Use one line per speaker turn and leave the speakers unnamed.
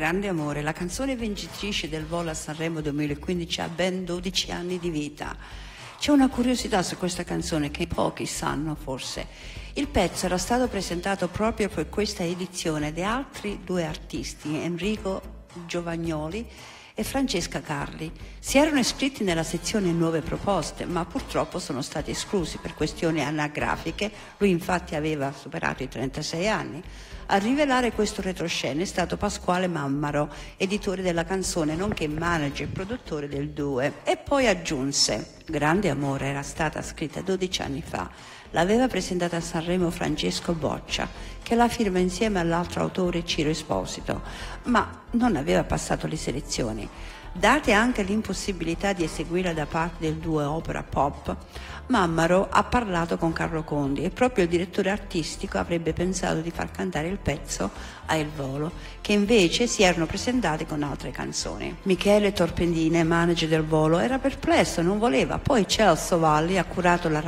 Grande amore, la canzone vincitrice del Volo a Sanremo 2015 ha ben 12 anni di vita. C'è una curiosità su questa canzone che pochi sanno forse. Il pezzo era stato presentato proprio per questa edizione da altri due artisti, Enrico Giovagnoli e Francesca Carli. Si erano iscritti nella sezione Nuove Proposte, ma purtroppo sono stati esclusi per questioni anagrafiche. Lui infatti aveva superato i 36 anni. A rivelare questo retroscena è stato Pasquale Mammaro, editore della canzone, nonché manager e produttore del duo. E poi aggiunse: Grande amore era stata scritta 12 anni fa. L'aveva presentata a Sanremo Francesco Boccia, che la firma insieme all'altro autore Ciro Esposito, ma non aveva passato le selezioni. Date anche l'impossibilità di eseguirla da parte del duo opera pop, Mammaro ha parlato con Carlo Condi e proprio il direttore artistico avrebbe pensato di far cantare il pezzo a Il Volo, che invece si erano presentati con altre canzoni. Michele Torpendine, manager del Volo, era perplesso, non voleva. Poi Celso Valli ha curato la